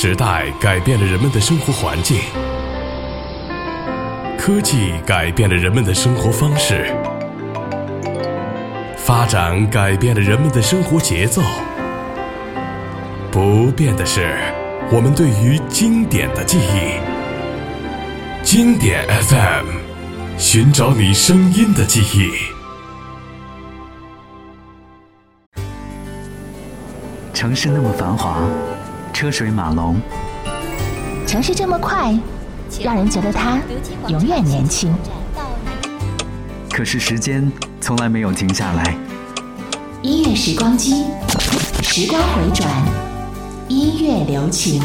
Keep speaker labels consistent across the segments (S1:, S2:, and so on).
S1: 时代改变了人们的生活环境，科技改变了人们的生活方式，发展改变了人们的生活节奏。不变的是我们对于经典的记忆。经典 FM， 寻找你声音的记忆。
S2: 城市那么繁华，车水马龙；
S3: 城市这么快，让人觉得它永远年轻。
S2: 可是时间从来没有停下来。
S3: 音乐时光机，时光回转，音乐留情。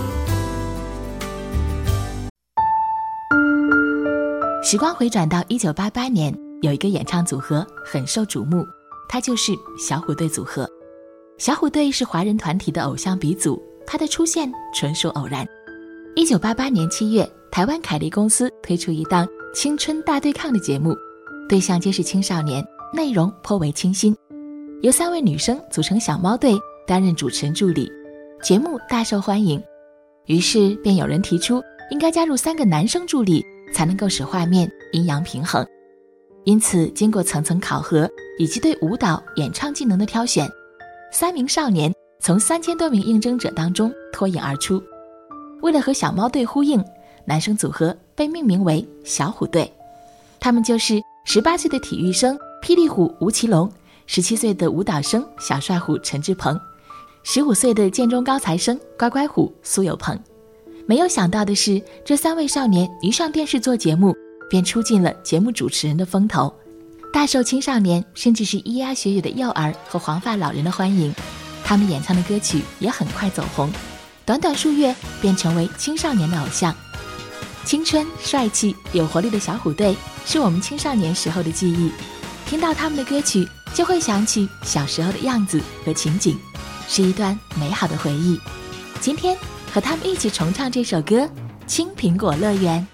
S3: 时光回转到1988年，有一个演唱组合很受瞩目，它就是小虎队组合。小虎队是华人团体的偶像鼻祖，它的出现纯属偶然。1988年7月，台湾凯利公司推出一档青春大对抗的节目，对象皆是青少年，内容颇为清新。由3位女生组成小猫队，担任主持人助理，节目大受欢迎。于是便有人提出，应该加入3个男生助理，才能够使画面阴阳平衡。因此经过层层考核以及对舞蹈演唱技能的挑选，3名少年从3000多名应征者当中脱颖而出。为了和小猫队呼应，男生组合被命名为小虎队。他们就是18岁的体育生霹雳虎吴奇隆，17岁的舞蹈生小帅虎陈志鹏，15岁的建中高材生乖乖虎苏有朋。没有想到的是，这3位少年一上电视做节目，便出尽了节目主持人的风头，大受青少年甚至是咿呀学语的幼儿和黄发老人的欢迎。他们演唱的歌曲也很快走红，短短数月便成为青少年的偶像。青春、帅气、有活力的小虎队是我们青少年时候的记忆，听到他们的歌曲就会想起小时候的样子和情景，是一段美好的回忆。今天和他们一起重唱这首歌《青苹果乐园》。